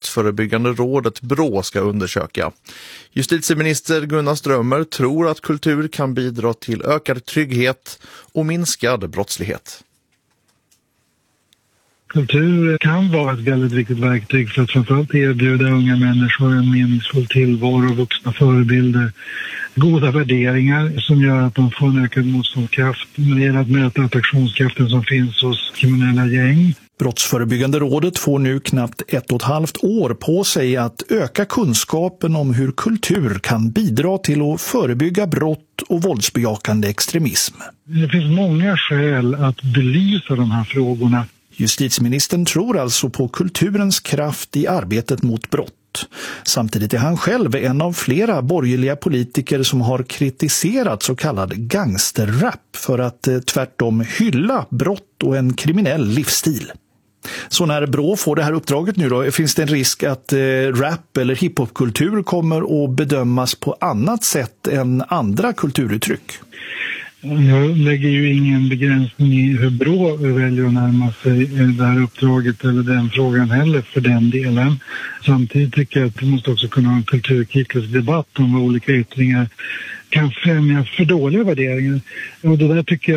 Brottsförebyggande rådet BRÅ ska undersöka. Justitieminister Gunnar Strömmer tror att kultur kan bidra till ökad trygghet och minskad brottslighet. Kultur kan vara ett väldigt viktigt verktyg för att framförallt erbjuda unga människor en meningsfull tillvaro, vuxna förebilder, goda värderingar som gör att de får en ökad motståndskraft när det gäller att möta attraktionskraften som finns hos kriminella gäng. Brottsförebyggande rådet får nu knappt 1,5 år på sig att öka kunskapen om hur kultur kan bidra till att förebygga brott och våldsbejakande extremism. Det finns många skäl att belysa de här frågorna. Justitieministern tror alltså på kulturens kraft i arbetet mot brott. Samtidigt är han själv en av flera borgerliga politiker som har kritiserat så kallad gangsterrap för att tvärtom hylla brott och en kriminell livsstil. Så när BRÅ får det här uppdraget nu då, finns det en risk att rap eller hiphopkultur kommer att bedömas på annat sätt än andra kulturuttryck? Jag lägger ju ingen begränsning i hur BRÅ väljer att närma sig det här uppdraget eller den frågan heller för den delen. Samtidigt tycker jag att vi måste också kunna ha en kulturkritisk debatt om vad olika yttringar kan främja för dåliga värderingar. Och det där tycker jag